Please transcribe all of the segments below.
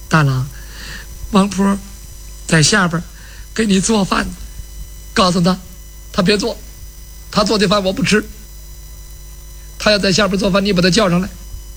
大郎，王婆在下边给你做饭，告诉他别做，他做的饭我不吃。他要在下边做饭，你把他叫上来，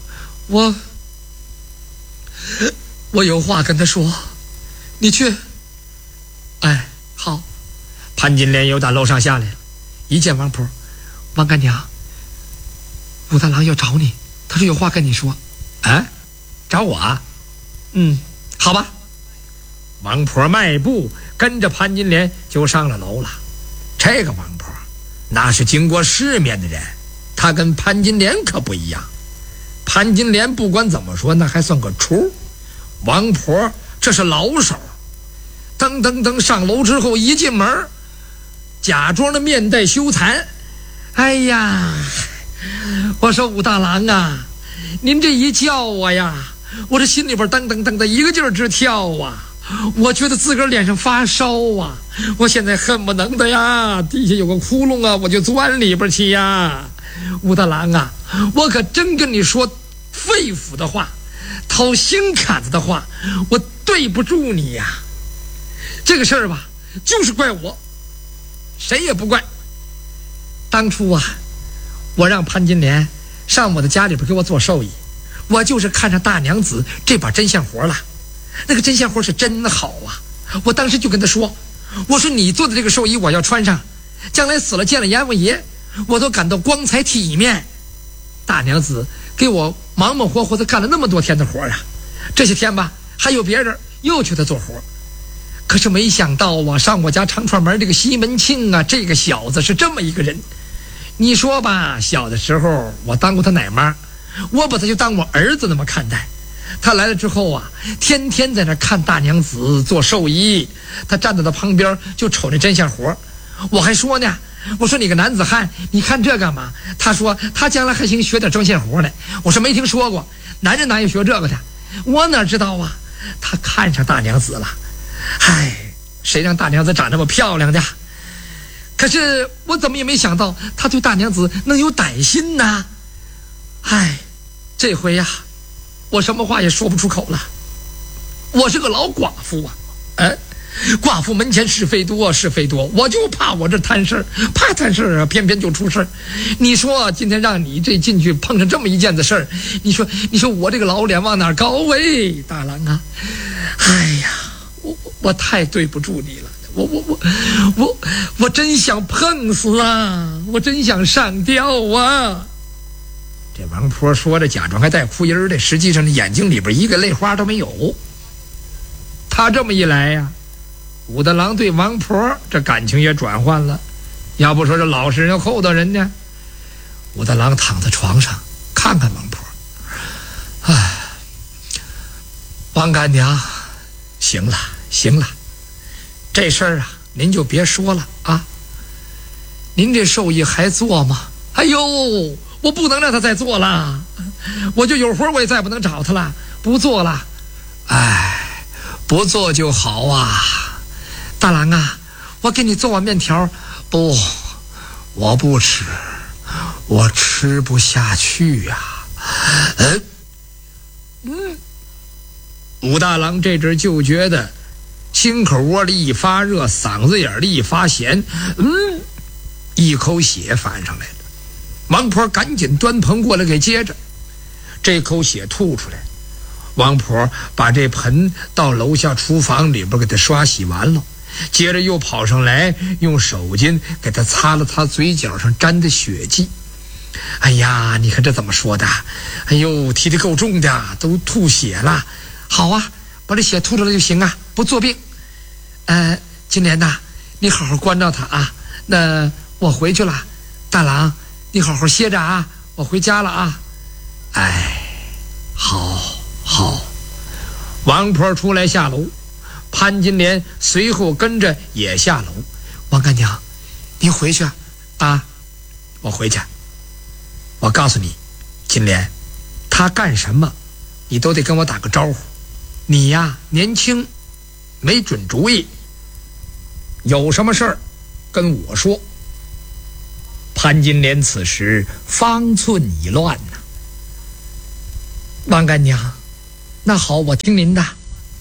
我有话跟他说，你去。哎，好。潘金莲又打楼上下来了，一见王婆，王干娘，武大郎要找你，他说有话跟你说。哎，找我啊？好吧。王婆迈步跟着潘金莲就上了楼了。这个王婆那是经过世面的人，他跟潘金莲可不一样。潘金莲不管怎么说那还算个出，王婆这是老手。噔上楼之后，一进门假装的面带羞惭。哎呀，我说武大郎啊，您这一叫我呀，我这心里边噔的一个劲儿直跳啊，我觉得自个儿脸上发烧啊，我现在恨不能的呀，地下有个窟窿啊，我就钻里边去呀。武大郎啊，我可真跟你说肺腑的话，掏心坎子的话，我对不住你呀。这个事儿吧，就是怪我，谁也不怪。当初啊，我让潘金莲上我的家里边给我做寿衣，我就是看上大娘子这把针线活了。那个针线活是真好啊，我当时就跟她说，我说你做的这个寿衣我要穿上，将来死了见了阎王爷我都感到光彩体面。大娘子给我忙活活的干了那么多天的活啊，这些天吧还有别人又去他做活，可是没想到啊，上我家长串门这个西门庆啊，这个小子是这么一个人。你说吧，小的时候我当过他奶妈，我把他就当我儿子那么看待。他来了之后啊，天天在那看大娘子做寿衣，他站在他旁边就瞅那针线活。我还说呢，我说你个男子汉，你看这干嘛？他说他将来还行学点针线活呢。我说没听说过，男人哪有学这个的？我哪知道啊？他看上大娘子了。唉，谁让大娘子长那么漂亮的？可是我怎么也没想到他对大娘子能有歹心呢。唉，这回呀，我什么话也说不出口了。我是个老寡妇啊，寡妇门前是非多，我就怕我这摊事儿，怕摊事儿啊，偏偏就出事儿。你说今天让你这进去碰上这么一件子事儿，你说我这个老脸往哪高喂，大郎啊？哎呀，我太对不住你了，我真想碰死啊，我真想上吊啊。这王婆说着假装还带哭音的，实际上眼睛里边一个泪花都没有。他这么一来呀，武大郎对王婆这感情也转换了。要不说这老实人厚道人呢。武大郎躺在床上看看王婆，唉，王干娘，行了，这事儿啊您就别说了啊。您这寿衣还做吗？哎呦，我不能让他再做了，我就有活我也再不能找他了，不做了。哎，不做就好啊。大郎啊，我给你做碗面条。不，我不吃，我吃不下去呀。武大郎这阵就觉得心口窝里一发热，嗓子眼里一发咸，一口血翻上来了。王婆赶紧端盆过来给接着，这口血吐出来，王婆把这盆到楼下厨房里边给他刷洗完了，接着又跑上来用手巾给他擦了擦嘴角上沾的血迹。哎呀，你看这怎么说的？哎呦，提得够重的，都吐血了。好啊，把这血吐出来就行啊，不作病。金莲呐，你好好关照他啊。那我回去了，大郎你好好歇着啊，我回家了啊。哎，好。王婆出来下楼，潘金莲随后跟着也下楼。王干娘，您回去啊。我回去。我告诉你，金莲，他干什么你都得跟我打个招呼。你呀年轻，没准主意，有什么事儿跟我说。潘金莲此时方寸已乱呐。王干娘，那好，我听您的。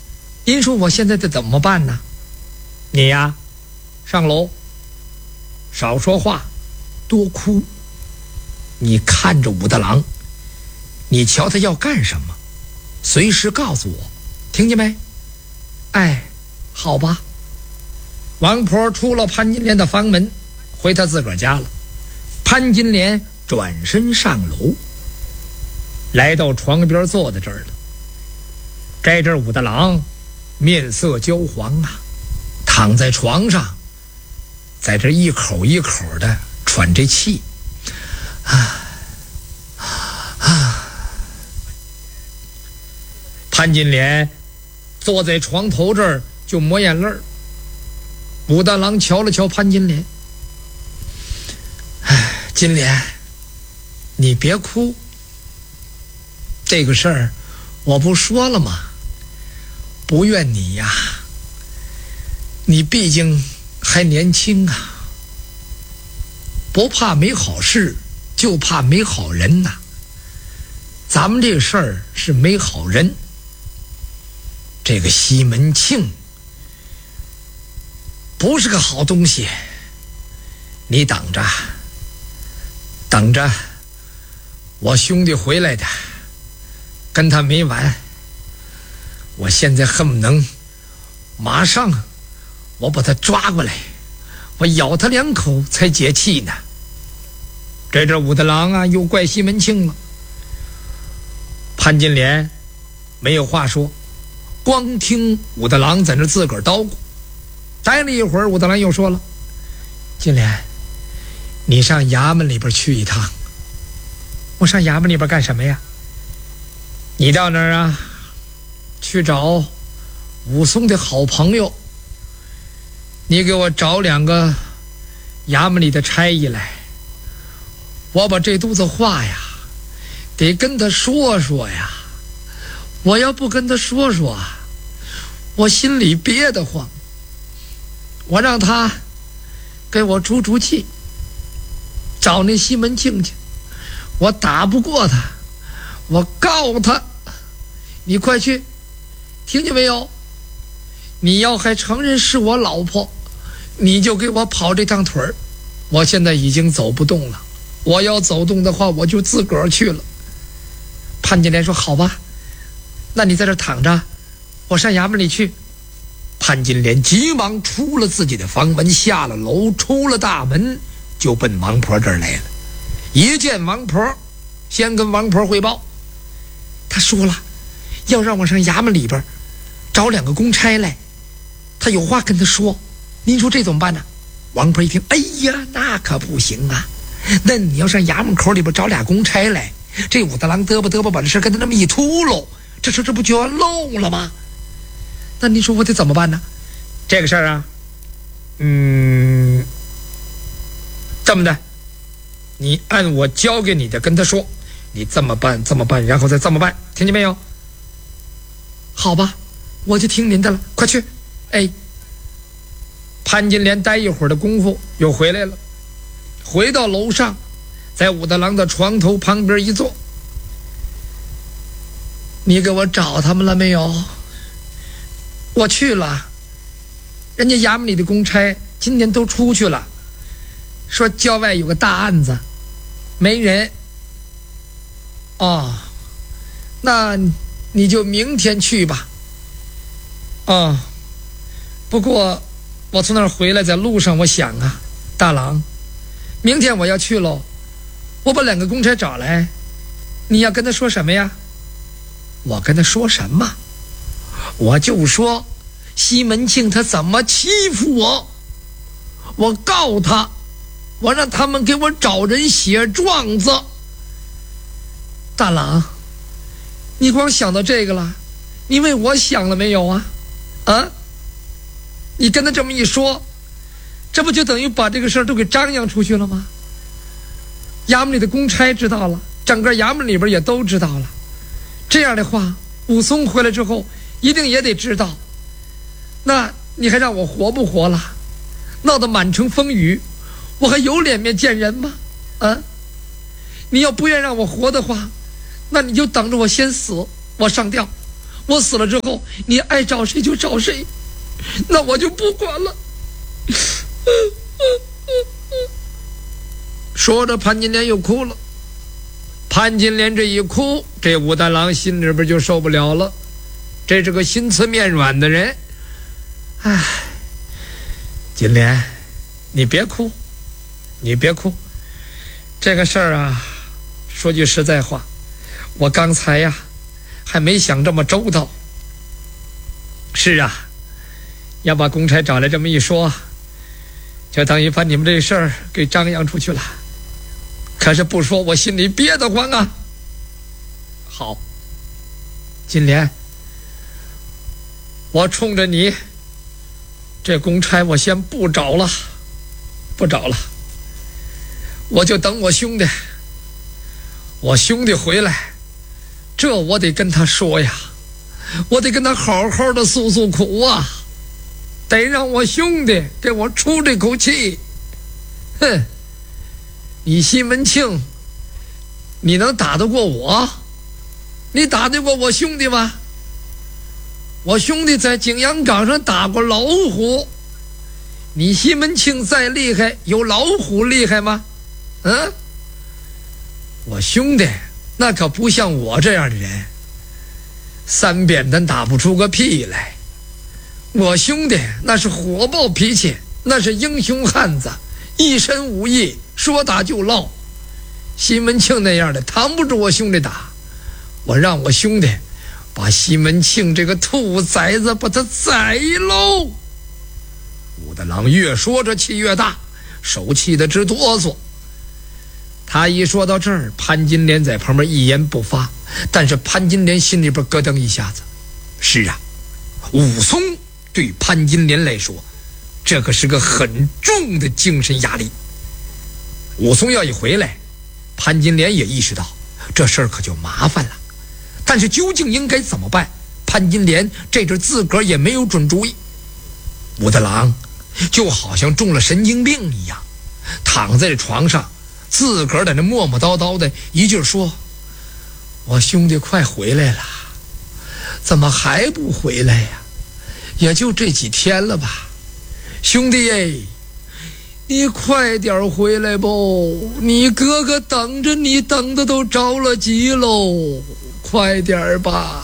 您说我现在得怎么办呢？你呀，上楼，少说话，多哭。你看着武大郎，你瞧他要干什么，随时告诉我，听见没？哎，好吧。王婆出了潘金莲的房门，回他自个儿家了。潘金莲转身上楼，来到床边坐在这儿了。这阵武大郎面色焦黄啊，躺在床上，在这一口一口的喘这气。潘金莲坐在床头这儿就抹眼泪儿。武大郎瞧了瞧潘金莲，金莲，你别哭，这个事儿我不说了吗？不怨你呀，你毕竟还年轻啊，不怕没好事，就怕没好人呐。咱们这个事儿是没好人，这个西门庆不是个好东西，你等着，等着，我兄弟回来的，跟他没完。我现在恨不能马上我把他抓过来，我咬他2口才解气呢。这阵武大郎啊又怪西门庆了。潘金莲没有话说，光听武大郎在那自个儿叨咕。待了一会儿，武大郎又说了：金莲，你上衙门里边去一趟。我上衙门里边干什么呀？你到那儿啊，去找武松的好朋友，你给我找2个衙门里的差役来，我把这肚子话呀得跟他说说呀。我要不跟他说说，我心里憋得慌。我让他给我出出气，找那西门庆去。我打不过他，我告他。你快去，听见没有？你要还承认是我老婆，你就给我跑这趟腿儿。我现在已经走不动了，我要走动的话，我就自个儿去了。潘金莲说：好吧，那你在这躺着，我上衙门里去。潘金莲急忙出了自己的房门，下了楼，出了大门，就奔王婆这儿来了。一见王婆，先跟王婆汇报，他说了要让我上衙门里边找2个公差来，他有话跟他说。您说这怎么办呢？王婆一听，哎呀，那可不行啊，那你要上衙门口里边找2公差来，这武大郎嘚啵把这事跟他那么一秃噜，这事这不就要漏了吗？那你说我得怎么办呢？这个事儿啊，这么的，你按我教给你的跟他说，你这么办，然后再这么办，听见没有？好吧，我就听您的了，快去。哎，潘金莲待一会儿的功夫又回来了，回到楼上，在武大郎的床头旁边一坐。你给我找他们了没有？我去了，人家衙门里的公差今天都出去了，说郊外有个大案子，没人。哦，那你就明天去吧。不过我从那儿回来，在路上我想啊，大郎，明天我要去喽，我把2个公差找来，你要跟他说什么呀？我跟他说什么？我就说西门庆他怎么欺负我，我告他，我让他们给我找人写状子。大郎，你光想到这个了，你为我想了没有啊？你跟他这么一说，这不就等于把这个事儿都给张扬出去了吗？衙门里的公差知道了，整个衙门里边也都知道了。这样的话，武松回来之后一定也得知道，那你还让我活不活了？闹得满城风雨，我还有脸面见人吗？你要不愿让我活的话，那你就等着我先死，我上吊， 我死了之后，你爱找谁就找谁，那我就不管了。说着，潘金莲又哭了。潘金莲这一哭，这武大郎心里边就受不了了。这是个心慈面软的人。唉，金莲，你别哭，你别哭。这个事儿啊，说句实在话，我刚才呀还没想这么周到。是啊，要把公差找来这么一说，就等于把你们这事儿给张扬出去了。可是不说，我心里憋得慌啊。好，金莲，我冲着你，这公差我先不找了，不找了，我就等我兄弟。我兄弟回来，这我得跟他说呀，我得跟他好好的诉诉苦啊，得让我兄弟给我出这口气。哼，你西门庆，你能打得过我？你打得过我兄弟吗？我兄弟在景阳冈上打过老虎，你西门庆再厉害，有老虎厉害吗？嗯，我兄弟那可不像我这样的人，三扁担打不出个屁来。我兄弟那是火爆脾气，那是英雄汉子，一身武艺，说打就唠。西门庆那样的扛不住我兄弟打，我让我兄弟把西门庆这个兔崽子把他宰喽。武大郎越说这气越大，手气得直哆嗦。他一说到这儿，潘金莲在旁边一言不发，但是潘金莲心里边咯噔一下子。是啊，武松对潘金莲来说，这可是个很重的精神压力。武松要一回来，潘金莲也意识到这事儿可就麻烦了。但是究竟应该怎么办，潘金莲这阵自个儿也没有准主意。武大郎就好像中了神经病一样，躺在床上，自个儿在那磨磨叨叨的，一劲儿说：“我兄弟快回来了，怎么还不回来呀？也就这几天了吧，兄弟哎，你快点回来不？你哥哥等着你，等的都着了急喽，快点吧。”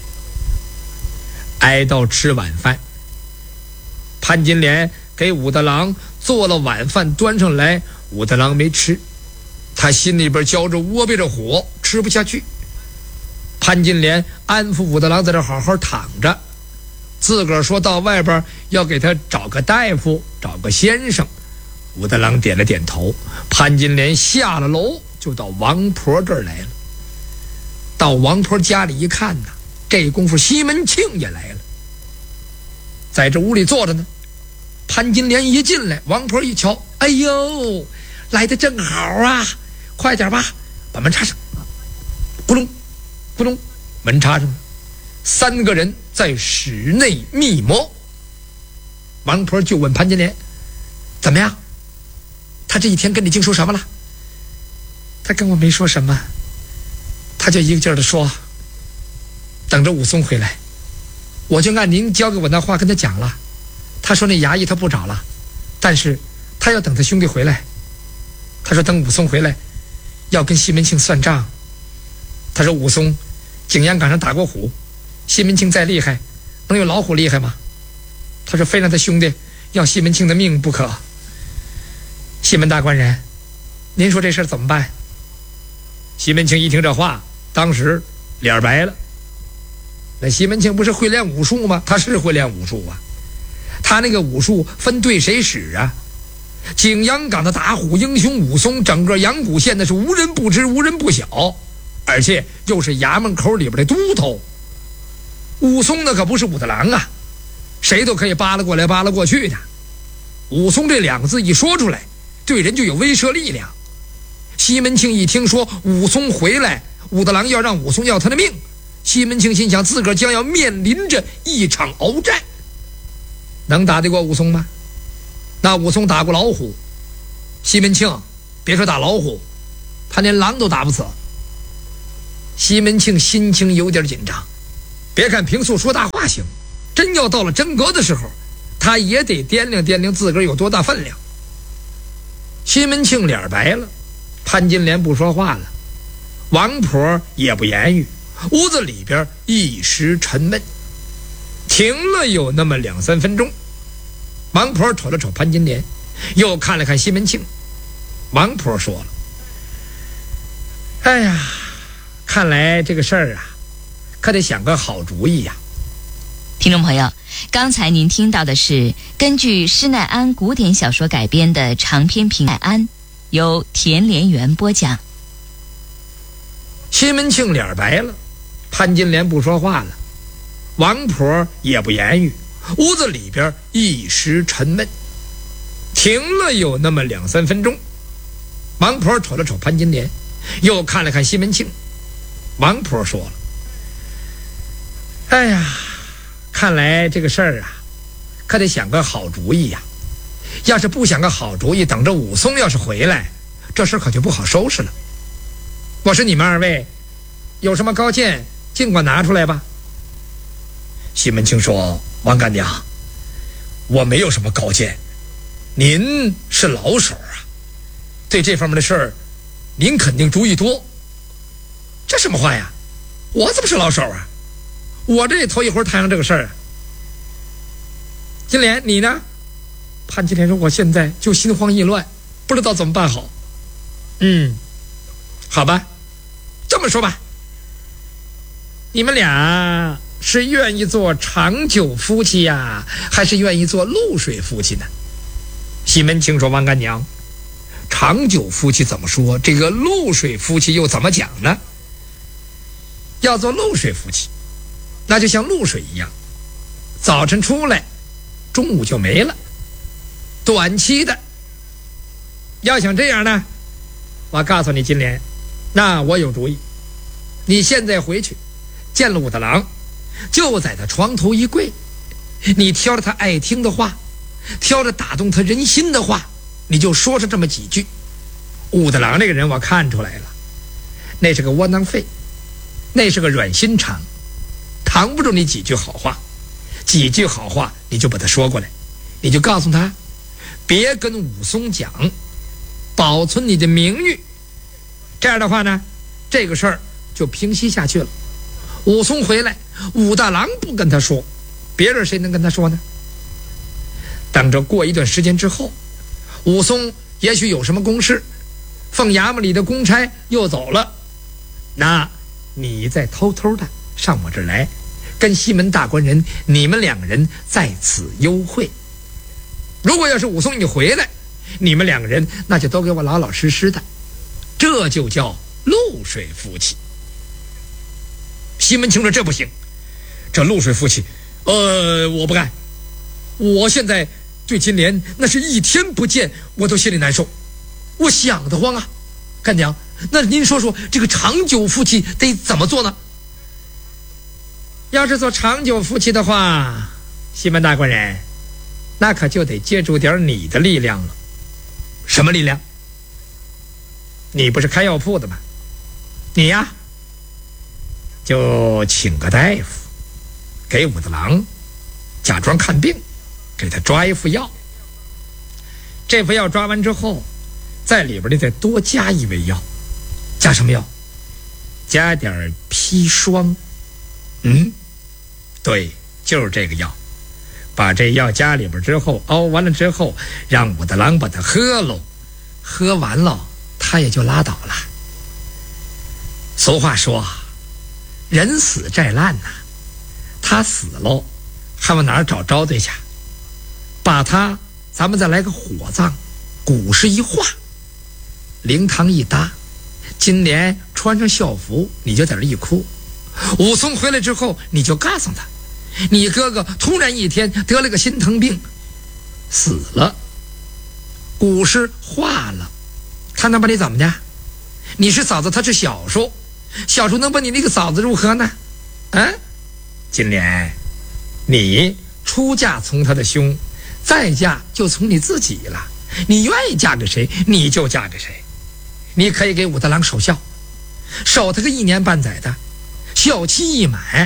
挨到吃晚饭，潘金莲给武大郎做了晚饭端上来，武大郎没吃，他心里边焦着窝憋着火，吃不下去。潘金莲安抚武大郎在这好好躺着，自个儿说到外边要给他找个大夫，找个先生。武大郎点了点头，潘金莲下了楼就到王婆这儿来了。到王婆家里一看呢，这功夫西门庆也来了，在这屋里坐着呢。潘金莲一进来，王婆一瞧，哎呦，来的正好啊，快点吧，把门插上。咕隆咕隆，门插上了。三个人在室内密谋。王婆就问潘金莲，怎么样，他这一天跟你净说什么了？他跟我没说什么，他就一个劲儿的说等着武松回来。我就按您教给我那话跟他讲了，他说那衙役他不找了，但是他要等他兄弟回来。他说等武松回来要跟西门庆算账。他说武松景阳冈上打过虎，西门庆再厉害能有老虎厉害吗？他说非让他兄弟要西门庆的命不可。西门大官人，您说这事儿怎么办？西门庆一听这话，当时脸白了。那西门庆不是会练武术吗？他是会练武术啊，他那个武术分对谁使啊？景阳冈的打虎英雄武松，整个阳谷县那是无人不知，无人不晓，而且又是衙门口里边的都头。武松那可不是武大郎啊，谁都可以扒拉过来扒拉过去的。武松这两个字一说出来，对人就有威慑力量。西门庆一听说武松回来，武大郎要让武松要他的命，西门庆心想自个儿将要面临着一场鏖战，能打得过武松吗？那武松打过老虎，西门庆别说打老虎，他连狼都打不死。西门庆心情有点紧张， 别看平素说大话行，真要到了真格的时候，他也得掂量掂量自个儿有多大分量。西门庆脸白了，潘金莲不说话了，王婆也不言语，屋子里边一时沉闷，停了有那么2-3分钟。王婆瞅了瞅潘金莲，又看了看西门庆。王婆说了：“哎呀，看来这个事儿啊，可得想个好主意呀。” 听众朋友，刚才您听到的是根据施耐庵古典小说改编的长篇评耐庵，由田连元播讲。 西门庆脸白了，潘金莲不说话了，王婆也不言语，屋子里边一时沉闷，停了有那么2-3分钟。王婆瞅了瞅潘金莲，又看了看西门庆。王婆说了：“哎呀，看来这个事儿啊，可得想个好主意呀。要是不想个好主意，等着武松要是回来，这事可就不好收拾了。我说你们2位有什么高见，尽管拿出来吧。”西门庆说：“王干娘，我没有什么高见，您是老手啊，对这方面的事儿，您肯定主意多。”这什么话呀？我怎么是老手啊？我这也头一回摊上这个事儿啊。金莲，你呢？潘金莲说：“我现在就心慌意乱，不知道怎么办好。”好吧，这么说吧，你们俩是愿意做长久夫妻呀，还是愿意做露水夫妻呢？西门庆说：“王干娘，长久夫妻怎么说？这个露水夫妻又怎么讲呢？要做露水夫妻，那就像露水一样，早晨出来，中午就没了。短期的，要想这样呢，我告诉你金莲，那我有主意。你现在回去见了武大郎，就在他床头一跪，你挑着他爱听的话，挑着打动他人心的话，你就说上这么几句。武大郎这个人我看出来了，那是个窝囊废，那是个软心肠，扛不住你几句好话。几句好话你就把他说过来，你就告诉他别跟武松讲，保存你的名誉。这样的话呢，这个事儿就平息下去了。武松回来，武大郎不跟他说，别人谁能跟他说呢？等着过一段时间之后，武松也许有什么公事，奉衙门里的公差又走了，那你再偷偷的上我这儿来，跟西门大官人你们2个人在此幽会。如果要是武松一回来，你们2个人那就都给我老老实实的，这就叫露水夫妻。西门庆说：“这不行，这露水夫妻，我不干。我现在对金莲那是一天不见我都心里难受，我想得慌啊。干娘，那您说说这个长久夫妻得怎么做呢？”要是做长久夫妻的话，西门大官人，那可就得借助点你的力量了。什么力量？你不是开药铺的吗？你呀，就请个大夫，给武大郎假装看病，给他抓一副药。这副药抓完之后，在里边你再多加一味药。加什么药？加点砒霜。对，就是这个药。把这药加里边之后，熬完了之后，让武大郎把它喝喽，喝完了他也就拉倒了。俗话说，人死债烂呐，他死喽，还往哪儿找招对去？把他咱们再来个火葬，古诗一画，灵堂一搭，金莲穿上校服，你就在这一哭。武松回来之后，你就告诉他，你哥哥突然一天得了个心疼病，死了，古诗化了，他能把你怎么的？你是嫂子，他是小叔，小叔能把你那个嫂子如何呢？金莲，你出嫁从他的兄，再嫁就从你自己了。你愿意嫁给谁，你就嫁给谁。你可以给武大郎守孝，守他个1年半载的，孝期一满，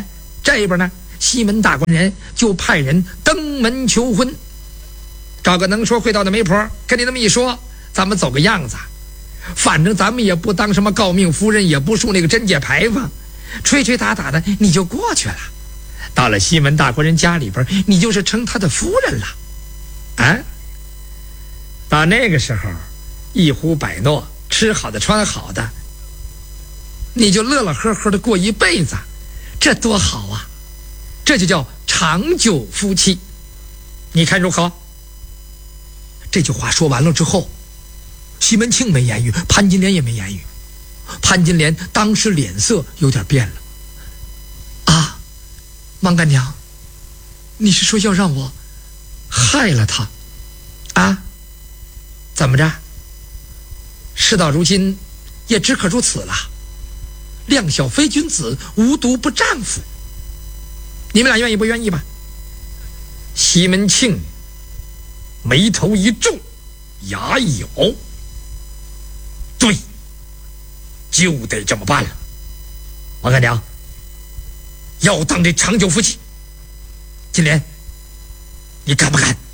这边呢，西门大官人就派人登门求婚，找个能说会道的媒婆跟你那么一说，咱们走个样子。反正咱们也不当什么诰命夫人，也不竖那个贞节牌坊，吹吹打打的你就过去了。到了西门大官人家里边，你就是称他的夫人了。啊，到那个时候，一呼百诺，吃好的穿好的，你就乐乐呵呵的过一辈子，这多好啊！这就叫长久夫妻，你看如何？这句话说完了之后，西门庆没言语，潘金莲也没言语。潘金莲当时脸色有点变了。啊，王干娘，你是说要让我害了他啊？怎么着？事到如今也只可如此了。量小非君子，无毒不丈夫。你们俩愿意不愿意吧？西门庆眉头一皱，牙一咬，对，就得这么办了。王干娘要当这长久夫妻，金莲你敢不敢？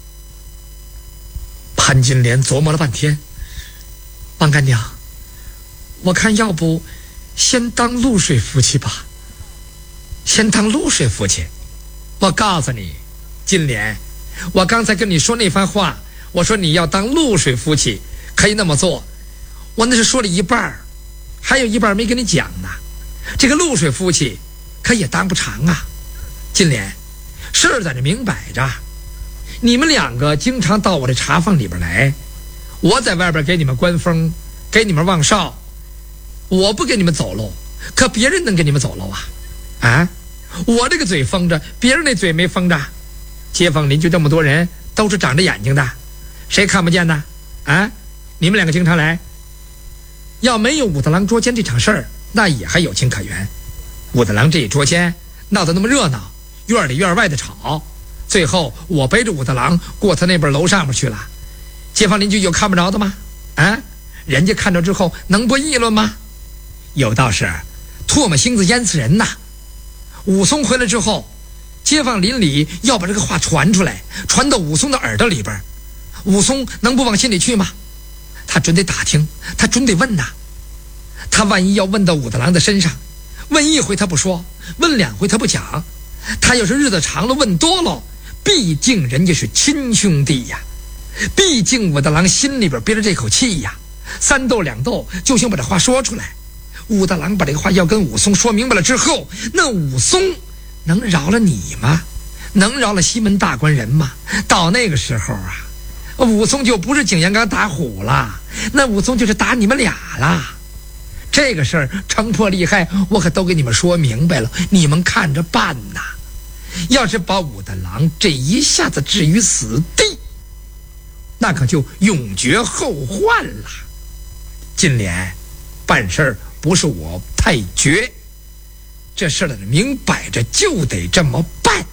潘金莲琢磨了半天，王干娘，我看要不先当露水夫妻吧。先当露水夫妻。我告诉你，金莲，我刚才跟你说那番话，我说你要当露水夫妻，可以那么做，我那是说了一半，还有一半没跟你讲呢。这个露水夫妻可也当不长啊。金莲，事儿在这明摆着，你们两个经常到我这茶坊里边来，我在外边给你们关风，给你们望哨，我不给你们走漏，可别人能给你们走漏啊？啊，我这个嘴封着，别人那嘴没封着，街坊邻居这么多人都是长着眼睛的，谁看不见呢？啊，你们两个经常来，要没有武大郎捉奸这场事儿，那也还有情可原。武大郎这一捉奸闹得那么热闹，院里院外的吵，最后我背着武大郎过他那边楼上面去了，街坊邻居有看不着的吗？啊，人家看着之后能不议论吗？有道是唾沫星子淹死人呐。武松回来之后，街坊邻里要把这个话传出来，传到武松的耳朵里边，武松能不往心里去吗？他准得打听，他准得问呐。他万一要问到武大郎的身上，问一回他不说，问两回他不讲，他要是日子长了问多了，毕竟人家是亲兄弟呀，毕竟武大郎心里边憋着这口气呀，三斗两斗就想把这话说出来。武大郎把这个话要跟武松说明白了之后，那武松能饶了你吗？能饶了西门大官人吗？到那个时候啊，武松就不是景阳冈打虎了，那武松就是打你们俩了。这个事儿成破利害，我可都给你们说明白了，你们看着办呐。要是把武大郎这一下子置于死地，那可就永绝后患了。金莲，办事儿不是我太绝，这事儿明摆着就得这么办。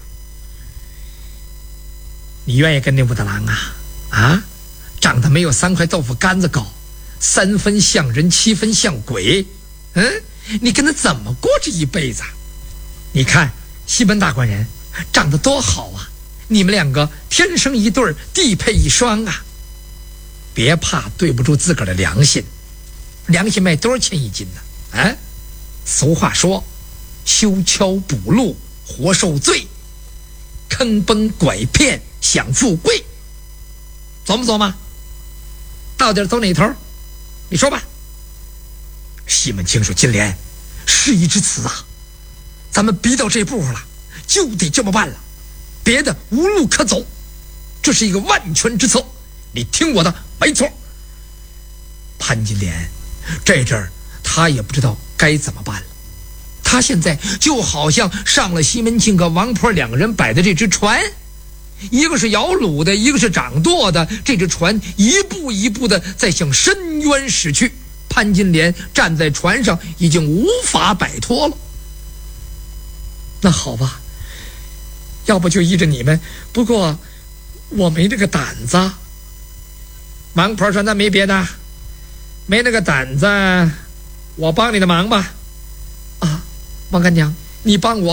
你愿意跟那武大郎啊？啊，长得没有3块豆腐干子高，3分像人7分像鬼，你跟他怎么过这一辈子？你看西门大官人长得多好啊，你们两个天生一对，地配一双啊。别怕对不住自个儿的良心，良心卖多少钱一斤呢？啊，俗话说，修桥补路活受罪，坑崩拐骗享富贵。琢磨琢磨，到底走哪头？你说吧。西门庆说：“金莲，事已至此啊，咱们逼到这步了，就得这么办了，别的无路可走，这是一个万全之策，你听我的，没错。”潘金莲这阵儿他也不知道该怎么办了，他现在就好像上了西门庆和王婆两个人摆的这只船，一个是摇橹的，一个是掌舵的，这只船一步一步的在向深渊驶去。潘金莲站在船上已经无法摆脱了。那好吧，要不就依着你们，不过我没这个胆子。王婆说：“那没别的，没那个胆子，我帮你的忙吧。”啊，王干娘，你帮我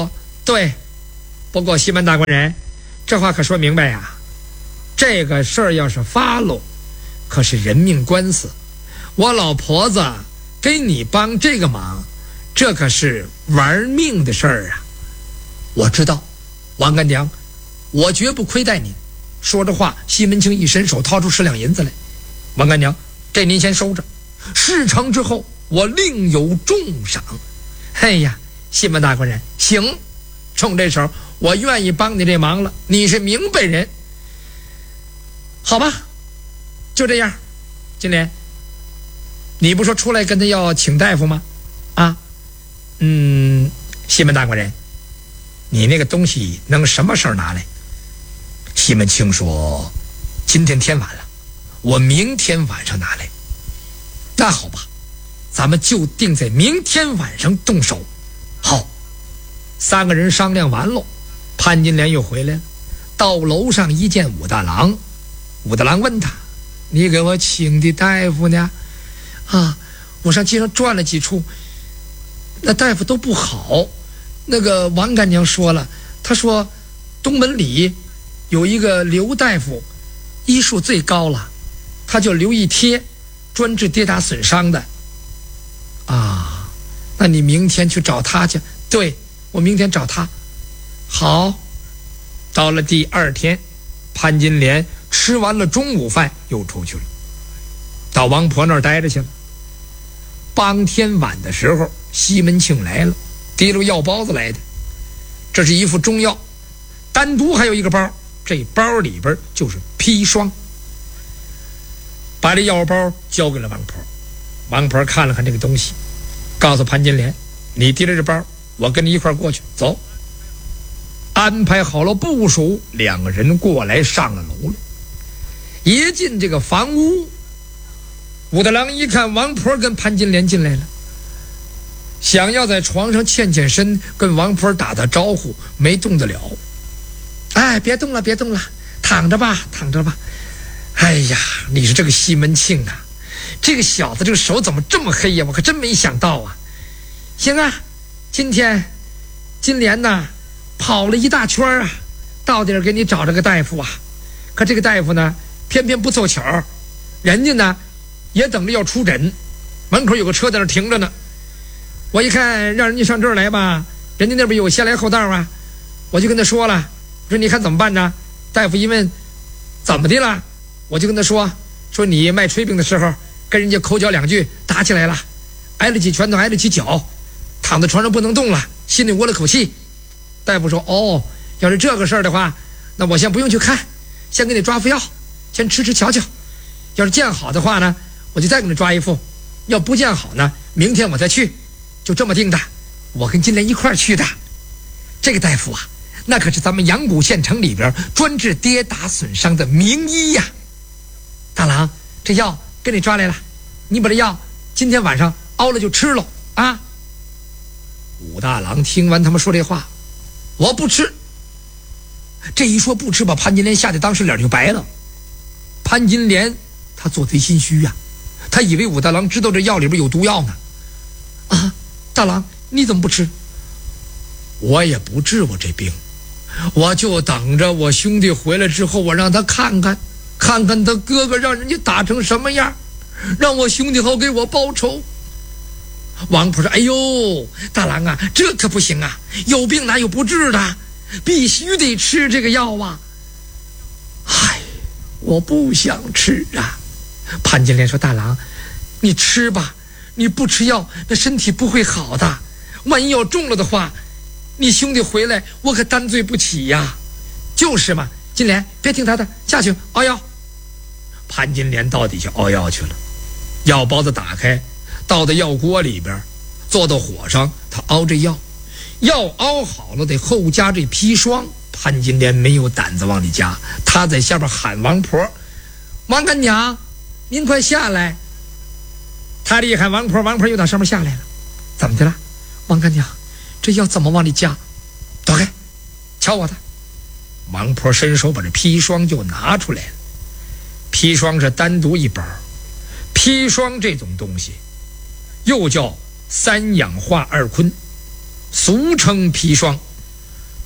对，不过西门大官人，这话可说明白呀。这个事儿要是发了，可是人命官司。我老婆子给你帮这个忙，这可是玩命的事儿啊。我知道，王干娘，我绝不亏待您。说着话，西门庆一伸手掏出10两银子来。王干娘，这您先收着，事成之后我另有重赏。哎呀，西门大官人，行，冲这手，我愿意帮你这忙了。你是明白人，好吧，就这样。金莲，你不说出来跟他要请大夫吗？啊，西门大官人，你那个东西能什么时候拿来？西门庆说，今天天晚了，我明天晚上拿来。那好吧，咱们就定在明天晚上动手。好，3个人商量完了，潘金莲又回来了，到楼上一见武大郎。武大郎问他，你给我请的大夫呢？啊，我上街上转了几处，那大夫都不好。那个王干娘说了，她说东门里有一个刘大夫，医术最高了，他叫刘一贴，专治跌打损伤的。啊，那你明天去找他去。对，我明天找他。好，到了第2天，潘金莲吃完了中午饭又出去了，到王婆那儿待着去了。当天晚的时候，西门庆来了，提溜药包子来的。这是一副中药，单独还有一个包，这包里边就是砒霜。把这药包交给了王婆，王婆看了看这个东西，告诉潘金莲，你提着这包，我跟你一块过去，走。安排好了部署，2个人过来上了楼了。一进这个房屋，武大郎一看王婆跟潘金莲进来了，想要在床上欠欠身，跟王婆打打招呼，没动得了。哎，别动了，别动了，躺着吧，躺着吧。哎呀，你说这个西门庆啊，这个小子这个手怎么这么黑呀？我可真没想到啊。行啊，今天金莲呐跑了一大圈啊，到底给你找着个大夫啊。可这个大夫呢，偏偏不凑巧，人家呢也等着要出诊，门口有个车在那停着呢。我一看让人家上这儿来吧，人家那边有先来后到啊，我就跟他说了，说你看怎么办呢？大夫一问怎么的了，我就跟他说你卖炊饼的时候跟人家口角2句，打起来了，挨了几拳头，挨了几脚，躺在床上不能动了，心里窝了口气。大夫说，哦，要是这个事儿的话，那我先不用去看，先给你抓副药，先吃瞧瞧，要是见好的话呢，我就再给你抓一副，要不见好呢，明天我再去，就这么定的。我跟金莲一块儿去的。这个大夫啊，那可是咱们阳谷县城里边专治跌打损伤的名医呀。大郎，这药给你抓来了，你把这药今天晚上熬了就吃了啊。武大郎听完他们说这话，我不吃。这一说不吃，把潘金莲吓得当时脸就白了。潘金莲他做贼心虚呀，他以为武大郎知道这药里边有毒药呢。啊，大郎你怎么不吃？我也不治我这病，我就等着我兄弟回来之后，我让他看看他哥哥让人家打成什么样，让我兄弟好给我报仇。王婆说，哎呦大郎啊，这可不行啊，有病哪有不治的，必须得吃这个药啊。唉，我不想吃啊。潘金莲说，大郎你吃吧，你不吃药那身体不会好的，万一要中了的话，你兄弟回来我可担罪不起呀。就是嘛，金莲别听他的，下去熬药。潘金莲到底去熬药去了，药包子打开，倒到药锅里边，坐到火上，他熬这药，药熬好了得后加这砒霜。潘金莲没有胆子往里加，他在下边喊王婆，王干娘您快下来。他这一喊王婆，王婆又到上面下来了。怎么的了？王干娘这药怎么往里加？躲开，瞧我的。王婆伸手把这砒霜就拿出来了。砒霜是单独一包，砒霜这种东西又叫3氧化2醌，俗称砒霜。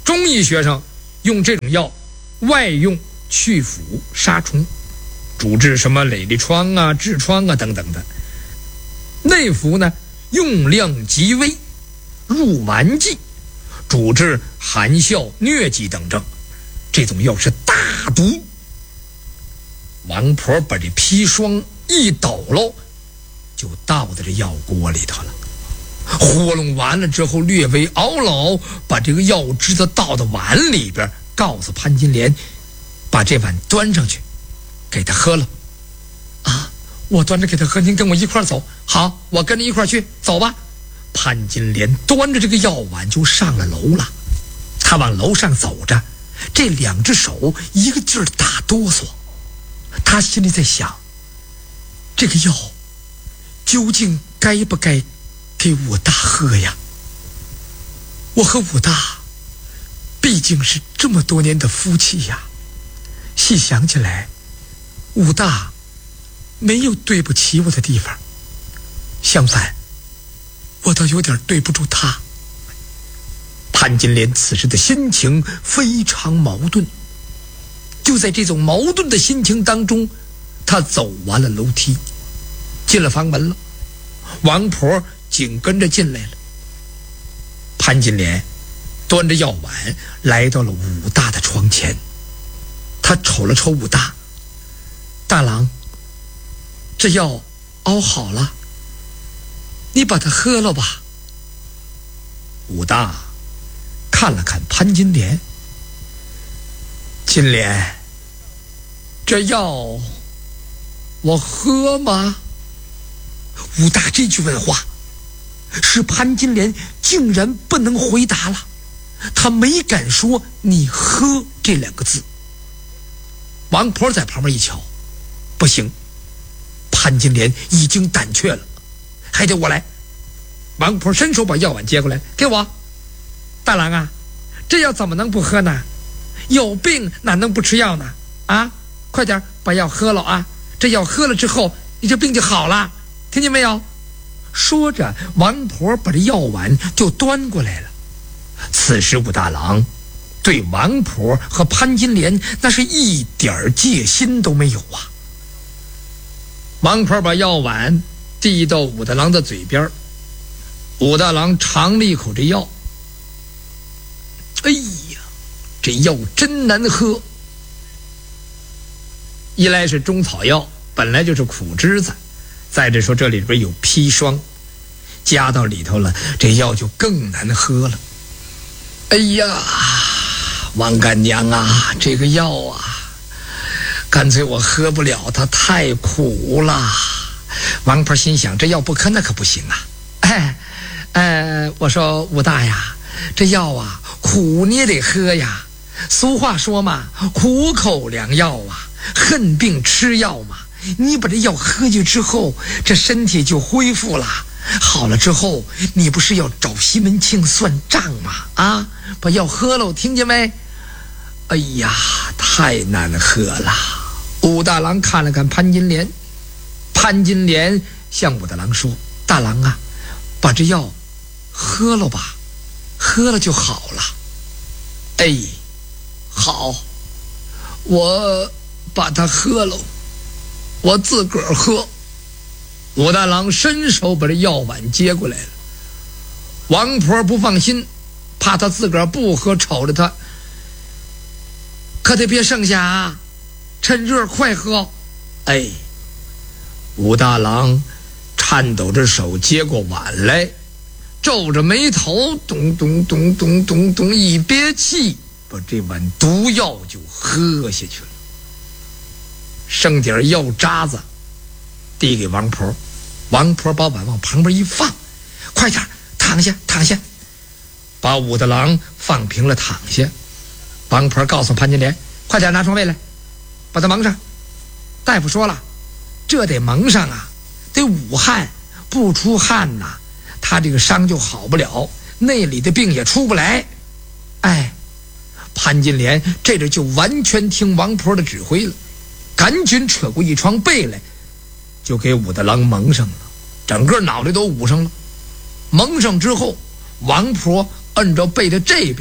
中医学上用这种药外用去腐杀虫，主治什么瘧痢疮啊、痔疮啊等等的。内服呢用量极微，入丸剂，主治寒哮、疟疾等症。这种药是大毒。王婆把这砒霜一抖喽，就倒在这药锅里头了。和弄完了之后，略微熬老，把这个药汁子倒到碗里边，告诉潘金莲，把这碗端上去，给他喝了。啊，我端着给他喝，您跟我一块走。好，我跟着一块去，走吧。潘金莲端着这个药碗就上了楼了。他往楼上走着，这两只手一个劲儿打哆嗦。他心里在想，这个药究竟该不该给武大喝呀？我和武大毕竟是这么多年的夫妻呀，细想起来，武大没有对不起我的地方，相反，我倒有点对不住他。潘金莲此时的心情非常矛盾，就在这种矛盾的心情当中，他走完了楼梯，进了房门了。王婆紧跟着进来了。潘金莲端着药碗来到了武大的床前，他瞅了瞅武大，大郎，这药熬好了，你把它喝了吧。武大看了看潘金莲，金莲，这药我喝吗？武大这句问话使潘金莲竟然不能回答了，他没敢说你喝这两个字。王婆在旁边一瞧，不行，潘金莲已经胆怯了，还得我来。王婆伸手把药碗接过来，给我。大郎啊，这药怎么能不喝呢？有病哪能不吃药呢？啊，快点把药喝了啊！这药喝了之后，你这病就好了，听见没有？说着，王婆把这药碗就端过来了。此时武大郎对王婆和潘金莲那是一点戒心都没有啊。王婆把药碗递到武大郎的嘴边，武大郎尝了一口这药，哎呀，这药真难喝。一来是中草药，本来就是苦汁子，再者说这里边有砒霜，加到里头了，这药就更难喝了。哎呀，王干娘啊，这个药啊，干脆我喝不了，它太苦了。王婆心想，这药不喝那可不行啊。我说武大呀，这药啊苦你也得喝呀，俗话说嘛，苦口良药啊，恨病吃药嘛。你把这药喝下去之后，这身体就恢复了，好了之后你不是要找西门庆算账吗？啊，把药喝了，听见没？哎呀，太难喝了。武大郎看了看潘金莲，潘金莲向武大郎说，大郎啊，把这药喝了吧，喝了就好了。哎，好，我把它喝了，我自个儿喝。武大郎伸手把这药碗接过来了。王婆不放心，怕他自个儿不喝，瞅着他，可得别剩下啊，趁热快喝。哎，武大郎颤抖着手接过碗来，皱着眉头，咚咚咚咚咚咚一憋气，把这碗毒药就喝下去了。剩点药渣子递给王婆，王婆把碗往旁边一放，快点躺下躺下，把武大郎放平了躺下。王婆告诉潘金莲，快点拿床被来，把他蒙上。大夫说了，这得蒙上啊，得捂汗，不出汗呐，他这个伤就好不了，内里的病也出不来。哎，潘金莲这阵就完全听王婆的指挥了，赶紧扯过一床被来，就给武大郎蒙上了，整个脑袋都捂上了。蒙上之后，王婆摁着被的这边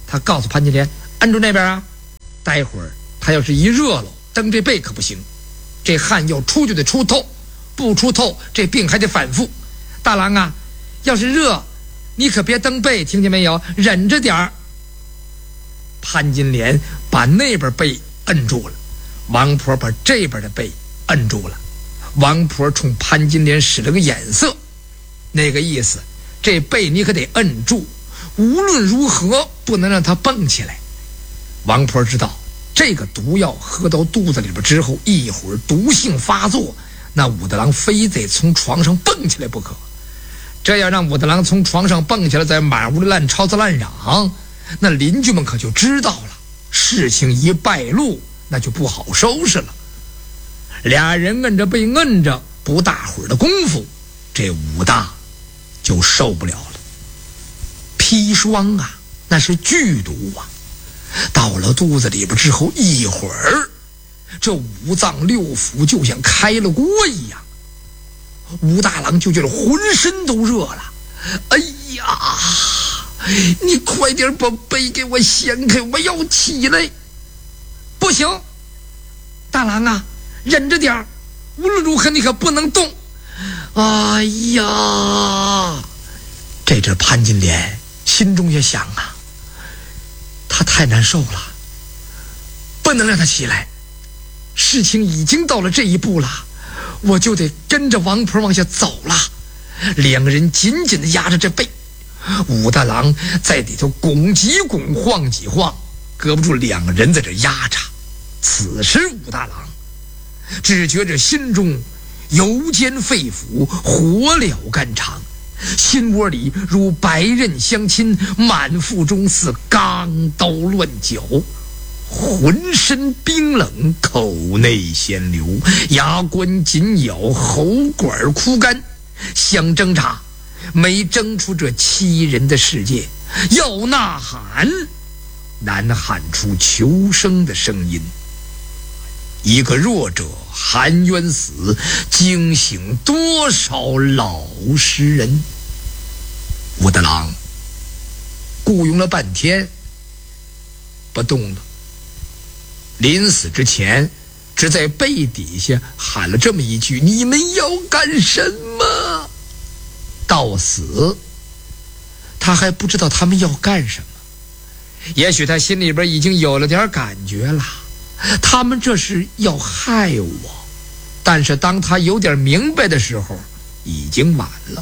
他告诉潘金莲，摁住那边啊，待会儿他要是一热了，蹬这背可不行，这汗要出就得出透，不出透这病还得反复。大郎啊，要是热你可别蹬背，听见没有？忍着点儿。潘金莲把那边背摁住了，王婆把这边的背摁住了。王婆冲潘金莲使了个眼色，那个意思，这背你可得摁住，无论如何不能让它蹦起来。王婆知道这个毒药喝到肚子里边之后，一会儿毒性发作，那武大郎非得从床上蹦起来不可。这要让武大郎从床上蹦起来，在满屋里乱吵吵乱嚷，那邻居们可就知道了，事情一败露，那就不好收拾了。俩人摁着被摁着，不大会儿的功夫，这武大就受不了了。砒霜啊，那是剧毒啊，到了肚子里边之后，一会儿这五脏六腑就像开了锅一样，武大郎就觉得浑身都热了。哎呀，你快点把背给我掀开，我要起来。不行，大郎啊，忍着点儿，无论如何你可不能动。哎呀，这阵潘金莲心中也想啊，他太难受了，不能让他起来。事情已经到了这一步了，我就得跟着王婆往下走了。两个人紧紧地压着这背，武大郎在里头拱几拱，晃几晃，搁不住两个人在这压着。此时武大郎只觉着心中油煎肺腑，火燎肝肠，心窝里如白刃相侵，满腹中似钢刀乱绞，浑身冰冷，口内鲜流，牙关紧咬，喉管枯干，想挣扎没挣出这欺人的世界，要呐喊难喊出求生的声音。一个弱者含冤死，惊醒多少老实人。武大郎雇佣了半天不动了，临死之前只在背底下喊了这么一句，你们要干什么？到死他还不知道他们要干什么，也许他心里边已经有了点感觉了，他们这是要害我，但是当他有点明白的时候，已经晚了。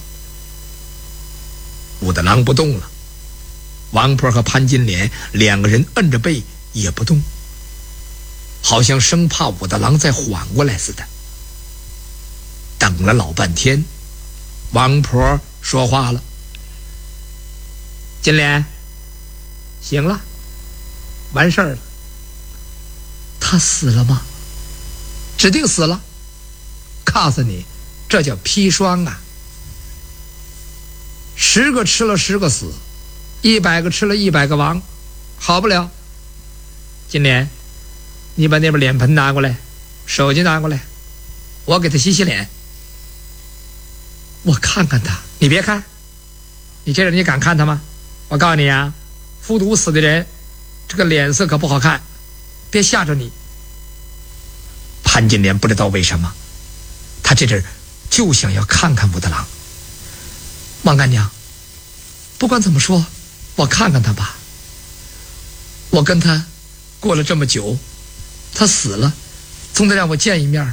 武大郎不动了，王婆和潘金莲两个人摁着背也不动，好像生怕武大郎再缓过来似的。等了老半天，王婆说话了：金莲，行了，完事儿了。他死了吗？指定死了。告诉你，这叫砒霜啊，10个吃了10个死，100个吃了100个亡，好不了。金莲，你把那边脸盆拿过来，手机拿过来，我给他洗洗脸。我看看他。你别看，你这人你敢看他吗？我告诉你啊，服毒死的人这个脸色可不好看，别吓着你。潘金莲不知道为什么，他这阵就想要看看武大郎。王干娘，不管怎么说，我看看他吧。我跟他过了这么久，他死了，总得让我见一面。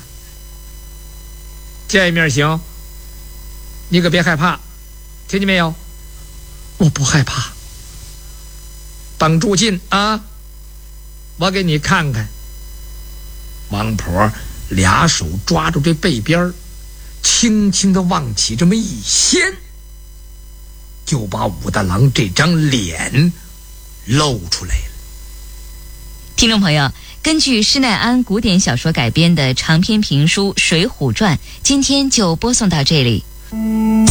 见一面行，你可别害怕，听见没有？我不害怕。绑住劲啊，我给你看看。王婆俩手抓住这背边，轻轻地往起这么一掀，就把武大郎这张脸露出来了。 听众朋友，根据施耐庵古典小说改编的长篇评书《水浒传》，今天就播送到这里。